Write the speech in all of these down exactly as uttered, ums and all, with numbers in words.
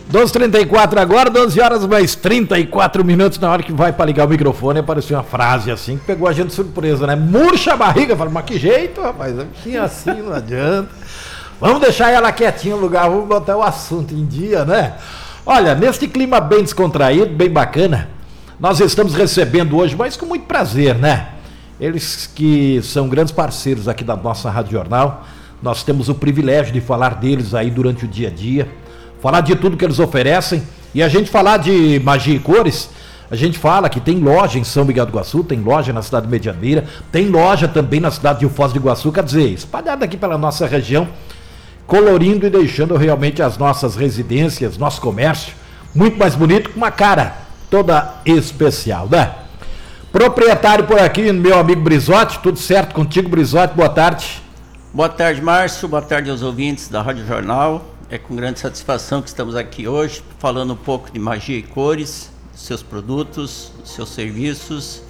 doze e trinta e quatro agora, doze horas mais trinta e quatro minutos. Na hora que vai para ligar o microfone, apareceu uma frase assim que pegou a gente de surpresa, né? Murcha a barriga. Falei, mas que jeito, rapaz? Tinha assim, não adianta. Vamos deixar ela quietinha no lugar, vamos botar o assunto em dia, né? Olha, neste clima bem descontraído, bem bacana, nós estamos recebendo hoje, mas com muito prazer, né? Eles que são grandes parceiros aqui da nossa Rádio Jornal. Nós temos o privilégio de falar deles aí durante o dia a dia. Falar de tudo que eles oferecem. E a gente falar de Magia e Cores, a gente fala que tem loja em São Miguel do Iguaçu, tem loja na cidade de Medianeira, tem loja também na cidade de Foz do Iguaçu, quer dizer, espalhada aqui pela nossa região, colorindo e deixando realmente as nossas residências, nosso comércio, muito mais bonito, com uma cara toda especial, né? Proprietário por aqui, meu amigo Brizotti, tudo certo contigo, Brizotti? Boa tarde. Boa tarde, Márcio, boa tarde aos ouvintes da Rádio Jornal. É com grande satisfação que estamos aqui hoje, falando um pouco de Magia e Cores, seus produtos, seus serviços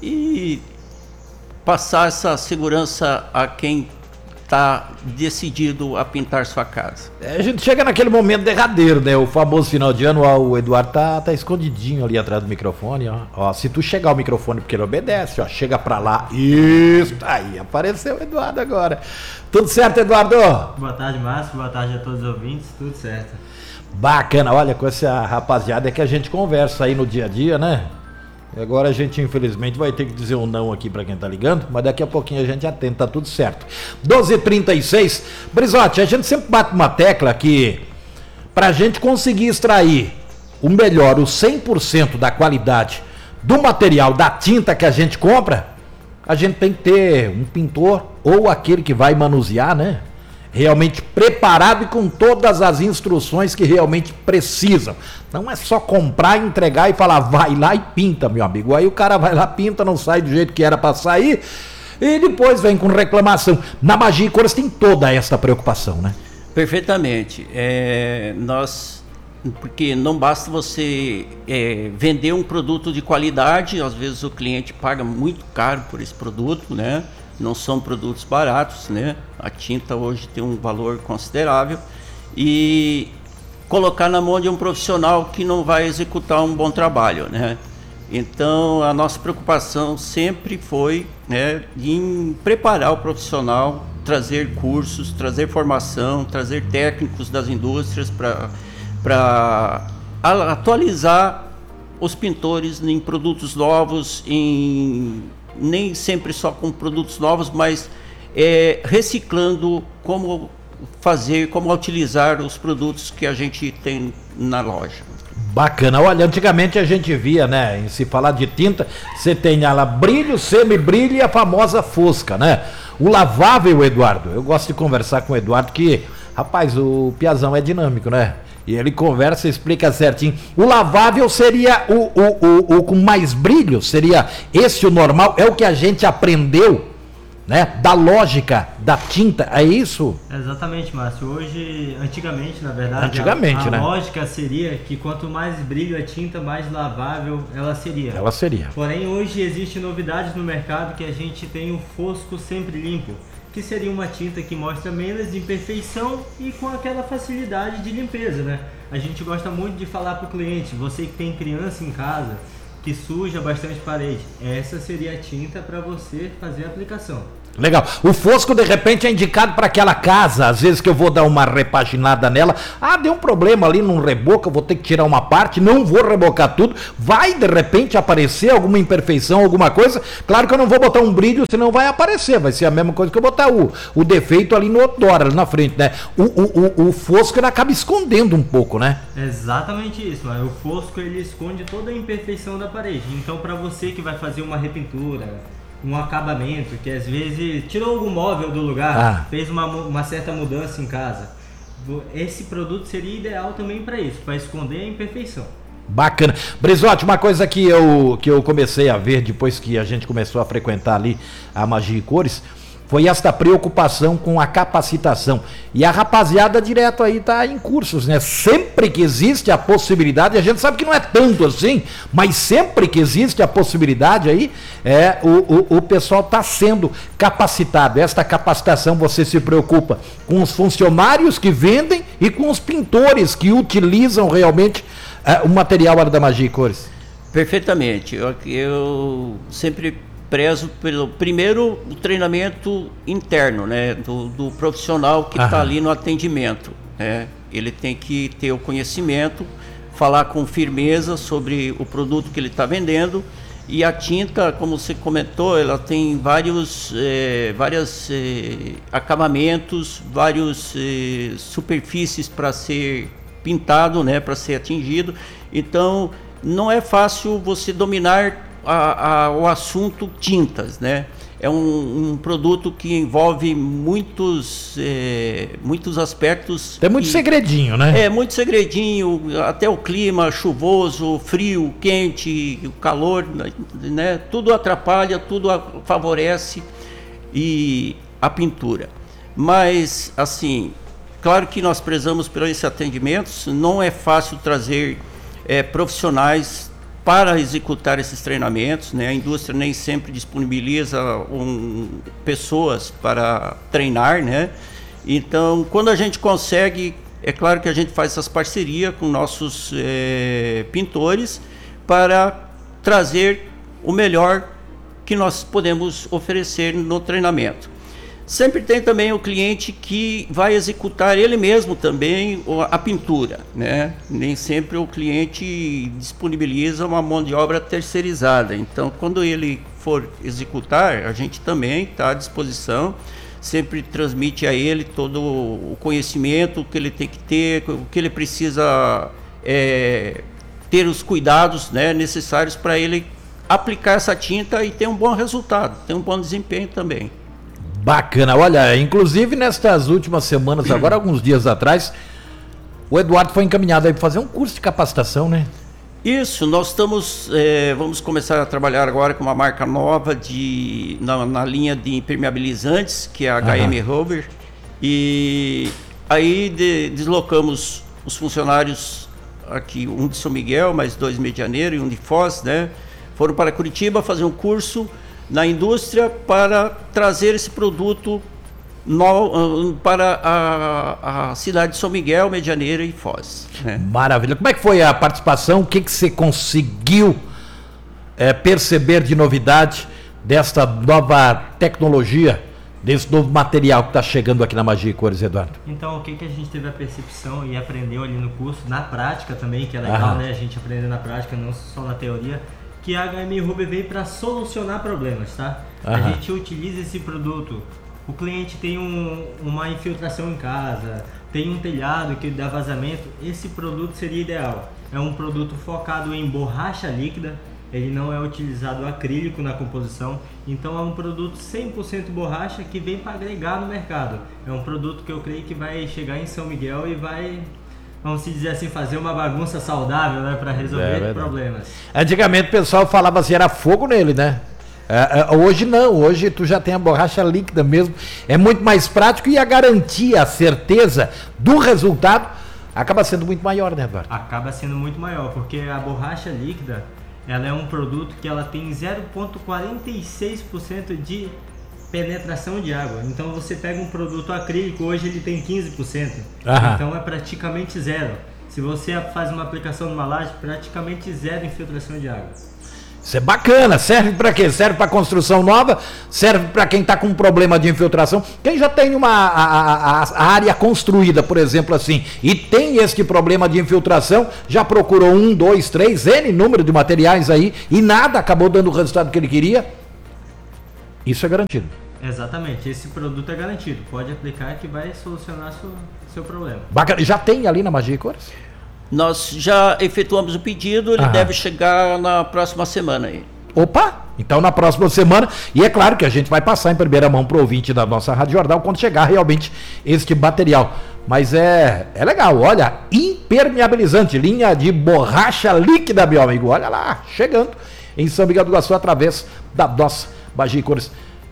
e passar essa segurança a quem está decidido a pintar sua casa. É, a gente chega naquele momento derradeiro, né? O famoso final de ano, ó, o Eduardo tá, tá escondidinho ali atrás do microfone, ó. Ó, se tu chegar ao microfone porque ele obedece, ó, chega pra lá. Isso, aí apareceu o Eduardo agora. Tudo certo, Eduardo? Boa tarde, Márcio. Boa tarde a todos os ouvintes. Tudo certo. Bacana. Olha, com essa rapaziada é que a gente conversa aí no dia a dia, né? E agora a gente, infelizmente, vai ter que dizer um não aqui para quem tá ligando, mas daqui a pouquinho a gente atende, tá tudo certo. doze e trinta e seis. Brizotti, a gente sempre bate uma tecla que pra gente conseguir extrair o melhor, o cem por cento da qualidade do material, da tinta que a gente compra, a gente tem que ter um pintor ou aquele que vai manusear, né? Realmente preparado e com todas as instruções que realmente precisam. Não é só comprar, entregar e falar, vai lá e pinta, meu amigo. Aí o cara vai lá, pinta, não sai do jeito que era para sair e depois vem com reclamação. Na Magia e Cores tem toda essa preocupação, né? Perfeitamente. É, nós, porque não basta você é, vender um produto de qualidade, às vezes o cliente paga muito caro por esse produto, né? Não são produtos baratos, né? A tinta hoje tem um valor considerável e colocar na mão de um profissional que não vai executar um bom trabalho, né? Então a nossa preocupação sempre foi, né, em preparar o profissional, trazer cursos, trazer formação, trazer técnicos das indústrias para para atualizar os pintores em produtos novos, em nem sempre só com produtos novos, mas é, reciclando como fazer, como utilizar os produtos que a gente tem na loja. Bacana. Olha, antigamente a gente via, né, em se falar de tinta, você tem ela brilho, semi-brilho e a famosa fosca, né? O lavável, Eduardo, eu gosto de conversar com o Eduardo que, rapaz, o piazão é dinâmico, né? E ele conversa e explica certinho. O lavável seria o, o, o, o com mais brilho? Seria esse o normal? É o que a gente aprendeu, né? Da lógica da tinta, é isso? Exatamente, Márcio. Hoje, antigamente, na verdade, antigamente, a, a né? lógica seria que quanto mais brilho a tinta, mais lavável ela seria. Ela seria. Porém, hoje existem novidades no mercado que a gente tem o fosco sempre limpo, que seria uma tinta que mostra menos imperfeição e com aquela facilidade de limpeza, né? A gente gosta muito de falar para o cliente, você que tem criança em casa, que suja bastante parede, essa seria a tinta para você fazer a aplicação. Legal. O fosco, de repente, é indicado para aquela casa, às vezes que eu vou dar uma repaginada nela. Ah, deu um problema ali num reboco, eu vou ter que tirar uma parte, não vou rebocar tudo. Vai, de repente, aparecer alguma imperfeição, alguma coisa. Claro que eu não vou botar um brilho, senão vai aparecer. Vai ser a mesma coisa que eu botar o, o defeito ali no outdoor, ali na frente, né? O, o, o, o fosco, ele acaba escondendo um pouco, né? Exatamente isso, mano. O fosco, ele esconde toda a imperfeição da parede. Então, para você que vai fazer uma repintura, um acabamento, que às vezes tirou algum móvel do lugar, ah. fez uma, uma certa mudança em casa, esse produto seria ideal também para isso, para esconder a imperfeição. Bacana. Brizotti, uma coisa que eu, que eu comecei a ver depois que a gente começou a frequentar ali a Magia e Cores, foi esta preocupação com a capacitação. E a rapaziada direto aí tá em cursos, né? Sempre que existe a possibilidade, a gente sabe que não é tanto assim, mas sempre que existe a possibilidade aí, é, o, o, o pessoal tá sendo capacitado. Esta capacitação você se preocupa com os funcionários que vendem e com os pintores que utilizam realmente é, o material Hora da Magia e Cores. Perfeitamente. Eu, eu sempre prezo pelo, primeiro, o treinamento interno, né, do, do profissional que está ali no atendimento, né? Ele tem que ter o conhecimento, falar com firmeza sobre o produto que ele está vendendo. E a tinta, como você comentou, ela tem vários eh, vários eh, acabamentos, vários eh, superfícies para ser pintado, né, para ser atingido. Então, não é fácil você dominar A, a, o assunto tintas, né? É um, um produto que envolve muitos, é, muitos aspectos. Tem muito e, segredinho, né? É, muito segredinho, até o clima chuvoso, frio, quente, o calor, né? Tudo atrapalha, tudo favorece e a pintura. Mas, assim, claro que nós prezamos por esses atendimentos, não é fácil trazer é, profissionais para executar esses treinamentos, né? A indústria nem sempre disponibiliza um, pessoas para treinar, né? Então, quando a gente consegue, é claro que a gente faz essas parcerias com nossos é, pintores para trazer o melhor que nós podemos oferecer no treinamento. Sempre tem também o cliente que vai executar ele mesmo também a pintura, né? Nem sempre o cliente disponibiliza uma mão de obra terceirizada. Então, quando ele for executar, a gente também está à disposição, sempre transmite a ele todo o conhecimento que ele tem que ter, o que ele precisa é, ter os cuidados, né, necessários para ele aplicar essa tinta e ter um bom resultado, ter um bom desempenho também. Bacana, olha, inclusive nestas últimas semanas, agora alguns dias atrás, o Eduardo foi encaminhado aí para fazer um curso de capacitação, né? Isso, nós estamos, é, vamos começar a trabalhar agora com uma marca nova de, na, na linha de impermeabilizantes, que é a H M Rover, e aí de, deslocamos os funcionários aqui, um de São Miguel, mais dois de Medianeira e um de Foz, né? Foram para Curitiba fazer um curso na indústria para trazer esse produto no, para a, a cidade de São Miguel, Medianeira e Foz, né? Maravilha. Como é que foi a participação? O que, que você conseguiu é, perceber de novidade desta nova tecnologia, desse novo material que está chegando aqui na Magia e Cores, Eduardo? Então, o que, que a gente teve a percepção e aprendeu ali no curso, na prática também, que é legal, Aham. né? A gente aprender na prática, não só na teoria, que a H M Ruber veio para solucionar problemas, tá? Aham. A gente utiliza esse produto. O cliente tem um, uma infiltração em casa, tem um telhado que dá vazamento, esse produto seria ideal. É um produto focado em borracha líquida, ele não é utilizado acrílico na composição, então é um produto cem por cento borracha que vem para agregar no mercado. É um produto que eu creio que vai chegar em São Miguel e vai, vamos dizer assim, fazer uma bagunça saudável, né, para resolver É problemas. Antigamente o pessoal falava assim, era fogo nele, né? É, é, hoje não, hoje tu já tem a borracha líquida mesmo, é muito mais prático e a garantia, a certeza do resultado acaba sendo muito maior, né, Eduardo? Acaba sendo muito maior, porque a borracha líquida, ela é um produto que ela tem zero vírgula quarenta e seis por cento de penetração de água. Então você pega um produto acrílico, hoje ele tem quinze por cento. Aham. Então é praticamente zero. Se você faz uma aplicação numa laje, praticamente zero infiltração de água. Isso é bacana, serve para quê? Serve para construção nova, serve para quem está com um problema de infiltração. Quem já tem uma a, a, a área construída, por exemplo, assim, e tem este problema de infiltração, já procurou um, dois, três, N número de materiais aí e nada acabou dando o resultado que ele queria. Isso é garantido. Exatamente, esse produto é garantido. Pode aplicar que vai solucionar seu, seu problema. Bacana. Já tem ali na Magia e Cores? Nós já efetuamos o pedido, ele Aham. deve chegar na próxima semana aí. Opa! Então na próxima semana, e é claro que a gente vai passar em primeira mão para o ouvinte da nossa Rádio Jornal quando chegar realmente este material. Mas é, é legal, olha, impermeabilizante, linha de borracha líquida, meu amigo. Olha lá, chegando em São Miguel do Iguaçu através da nossa Magia e Cores.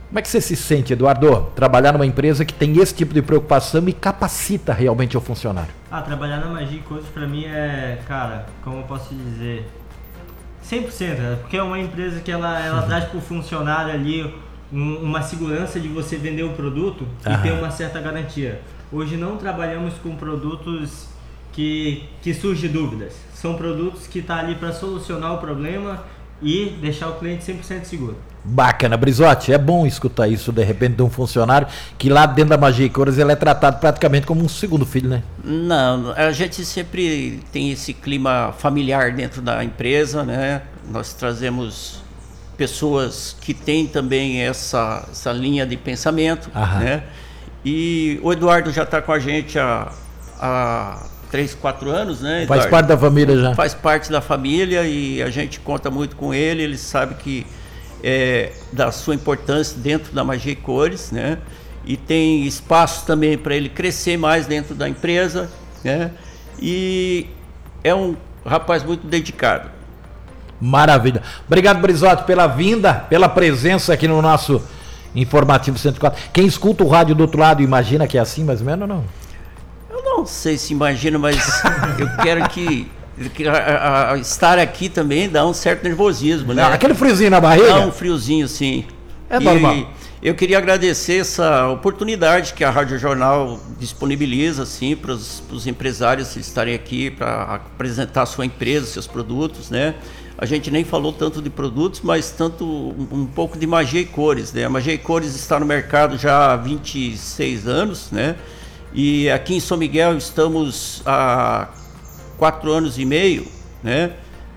Como é que você se sente, Eduardo, trabalhar numa empresa que tem esse tipo de preocupação e capacita realmente o funcionário? Ah, trabalhar na Magia Cores pra mim é, cara, como eu posso dizer, cem por cento, né? Porque é uma empresa que ela, ela traz pro funcionário ali um, uma segurança de você vender o produto e Aham. ter uma certa garantia. Hoje não trabalhamos com produtos que, que surgem dúvidas. São produtos que tá ali para solucionar o problema e deixar o cliente cem por cento seguro. Bacana, Brizotti, é bom escutar isso de repente de um funcionário que lá dentro da Magia e Cores ele é tratado praticamente como um segundo filho, né? Não, a gente sempre tem esse clima familiar dentro da empresa, né? Nós trazemos pessoas que têm também essa, essa linha de pensamento, Aham. né? E o Eduardo já está com a gente há, há três, quatro anos, né, Faz Eduardo? parte da família já. Faz parte da família e a gente conta muito com ele, ele sabe que é, da sua importância dentro da Magia e Cores, né? E tem espaço também para ele crescer mais dentro da empresa, né? E é um rapaz muito dedicado. Maravilha. Obrigado, Brizotti, pela vinda, pela presença aqui no nosso Informativo cento e quatro. Quem escuta o rádio do outro lado imagina que é assim, mais ou menos, ou não? Eu não sei se imagina, mas eu quero que, que a, a, a estar aqui também dá um certo nervosismo, né? Não, aquele friozinho na barriga? Dá um friozinho, sim. É E normal. eu queria agradecer essa oportunidade que a Rádio Jornal disponibiliza, assim, para os empresários estarem aqui para apresentar a sua empresa, seus produtos, né? A gente nem falou tanto de produtos, mas tanto um, um pouco de Magia e Cores, né? A Magia e Cores está no mercado já há vinte e seis anos, né? E aqui em São Miguel estamos há quatro anos e meio, né?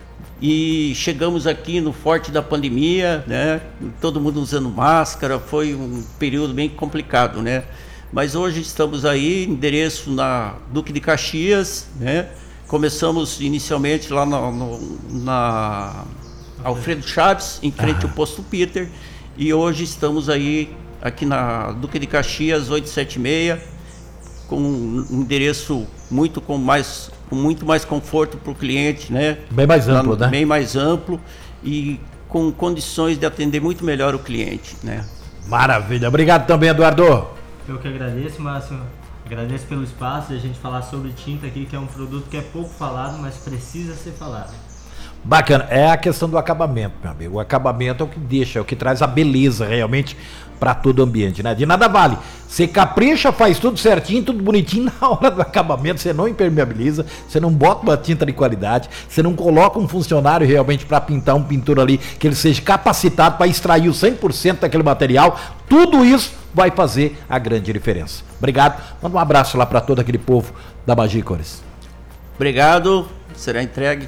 E chegamos aqui no forte da pandemia, né? Todo mundo usando máscara, foi um período bem complicado, né? Mas hoje estamos aí, endereço na Duque de Caxias, né? Começamos inicialmente lá no, no, na Alfredo Chaves, em frente ao posto Peter, e hoje estamos aí aqui na Duque de Caxias oitocentos e setenta e seis, com um endereço muito com mais com muito mais conforto para o cliente, né? Bem mais amplo, Lá, né? Bem mais amplo e com condições de atender muito melhor o cliente, né? Maravilha. Obrigado também, Eduardo. Eu que agradeço, Márcio. Agradeço pelo espaço e a gente falar sobre tinta aqui, que é um produto que é pouco falado, mas precisa ser falado. Bacana. É a questão do acabamento, meu amigo. O acabamento é o que deixa, é o que traz a beleza realmente para todo o ambiente, né? De nada vale. Você capricha, faz tudo certinho, tudo bonitinho, na hora do acabamento você não impermeabiliza, você não bota uma tinta de qualidade, você não coloca um funcionário realmente para pintar um pintor ali, que ele seja capacitado para extrair o cem por cento daquele material. Tudo isso vai fazer a grande diferença. Obrigado. Manda um abraço lá para todo aquele povo da Magia e Cores. Obrigado, será entregue.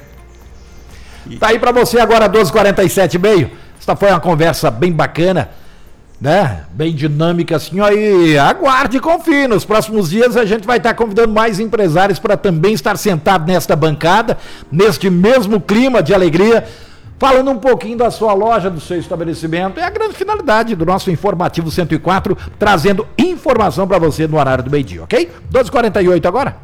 Tá aí para você agora, doze e quarenta e sete e meio. Esta foi uma conversa bem bacana, né? Bem dinâmica assim, ó, e aguarde e confie. Nos próximos dias a gente vai estar convidando mais empresários para também estar sentado nesta bancada, neste mesmo clima de alegria, falando um pouquinho da sua loja, do seu estabelecimento. É a grande finalidade do nosso Informativo cento e quatro, trazendo informação para você no horário do meio-dia, ok? doze e quarenta e oito agora.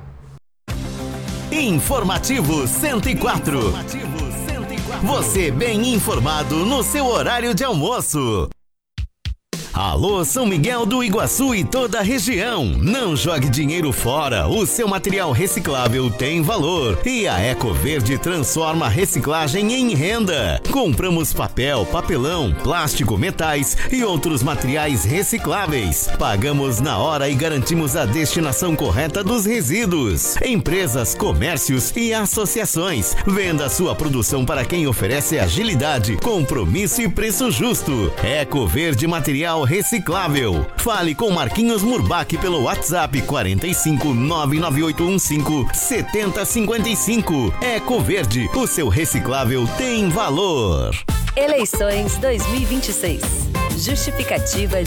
Informativo cento e quatro. Você bem informado no seu horário de almoço. Alô, São Miguel do Iguaçu e toda a região. Não jogue dinheiro fora. O seu material reciclável tem valor. E a Ecoverde transforma a reciclagem em renda. Compramos papel, papelão, plástico, metais e outros materiais recicláveis. Pagamos na hora e garantimos a destinação correta dos resíduos. Empresas, comércios e associações. Venda sua produção para quem oferece agilidade, compromisso e preço justo. Ecoverde Material Reciclável. Fale com Marquinhos Murbach pelo WhatsApp quarenta e cinco, nove nove oito um cinco, sete zero cinco cinco. Ecoverde, o seu reciclável tem valor. Eleições dois mil e vinte e seis. Justificativa